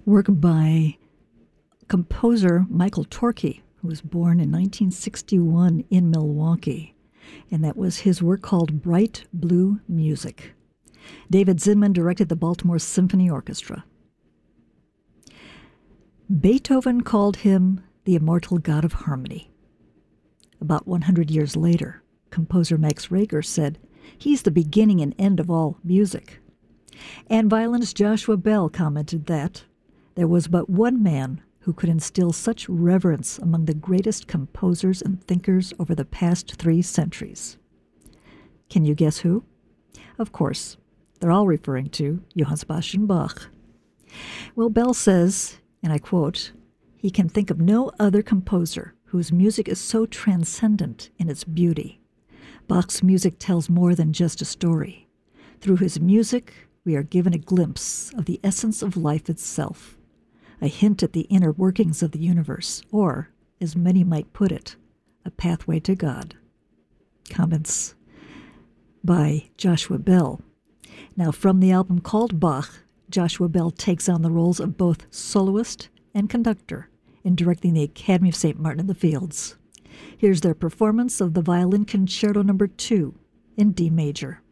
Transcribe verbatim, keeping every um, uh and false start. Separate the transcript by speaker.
Speaker 1: work by composer Michael Torke, who was born in nineteen sixty-one in Milwaukee. And that was his work called Bright Blue Music. David Zinman directed the Baltimore Symphony Orchestra. Beethoven called him the immortal god of harmony. About one hundred years later, composer Max Reger said, "He's the beginning and end of all music." And violinist Joshua Bell commented that there was but one man who could instill such reverence among the greatest composers and thinkers over the past three centuries. Can you guess who? Of course, they're all referring to Johann Sebastian Bach. Well, Bell says, and I quote, "He can think of no other composer whose music is so transcendent in its beauty. Bach's music tells more than just a story. Through his music, we are given a glimpse of the essence of life itself, a hint at the inner workings of the universe, or, as many might put it, a pathway to God." Comments by Joshua Bell. Now, from the album called Bach, Joshua Bell takes on the roles of both soloist and conductor in directing the Academy of Saint Martin in the Fields. Here's their performance of the Violin Concerto Number two in D major.